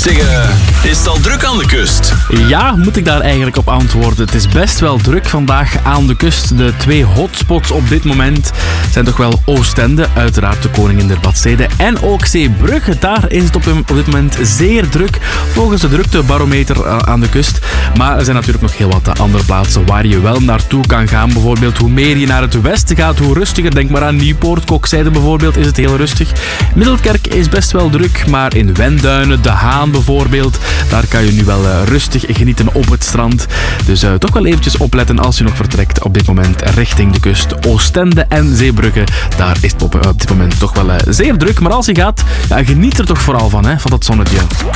Zeg, is het al druk aan de kust? Ja, moet ik daar eigenlijk op antwoorden. Het is best wel druk vandaag aan de kust. De 2 hotspots op dit moment zijn toch wel Oostende, uiteraard de koningin der badsteden, en ook Zeebrugge. Daar is het op dit moment zeer druk, volgens de druktebarometer aan de kust. Maar er zijn natuurlijk nog heel wat andere plaatsen waar je wel naartoe kan gaan. Bijvoorbeeld, hoe meer je naar het westen gaat, hoe rustiger. Denk maar aan Nieuwpoort, Kokzijde bijvoorbeeld, is het heel rustig. Middelkerk is best wel druk, maar in Wenduinen, De Haan bijvoorbeeld, daar kan je nu wel rustig genieten op het strand. Dus toch wel eventjes opletten als je nog vertrekt op dit moment richting de kust. Oostende en Zeebrugge, daar is het op dit moment toch wel zeer druk. Maar als je gaat, ja, geniet er toch vooral van dat zonnetje.